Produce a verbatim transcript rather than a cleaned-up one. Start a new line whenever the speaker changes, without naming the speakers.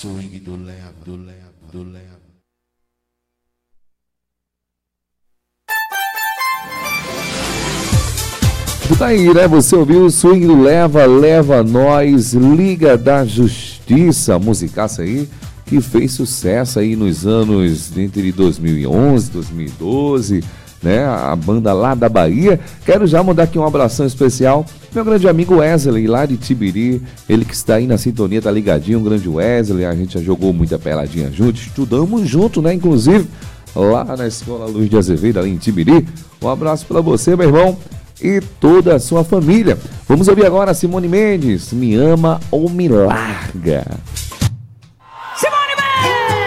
swing do leva, do leva, do leva.
Tá aí, né? Você ouviu o swing do Leva, Leva Nós, Liga da Justiça, musicaça aí, que fez sucesso aí nos anos entre dois mil e onze, dois mil e doze, né? A banda lá da Bahia. Quero já mandar aqui um abração especial, meu grande amigo Wesley, lá de Tibiri, ele que está aí na sintonia, tá ligadinho, um grande Wesley, a gente já jogou muita peladinha junto, estudamos junto, né? Inclusive, lá na Escola Luiz de Azevedo, ali em Tibiri. Um abraço pra você, meu irmão, e toda a sua família. Vamos ouvir agora Simone Mendes, Me Ama ou Me Larga.